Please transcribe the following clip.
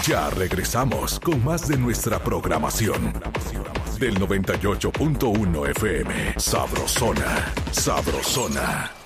Ya regresamos con más de nuestra programación. Del 98.1 FM. Sabrosona. Sabrosona.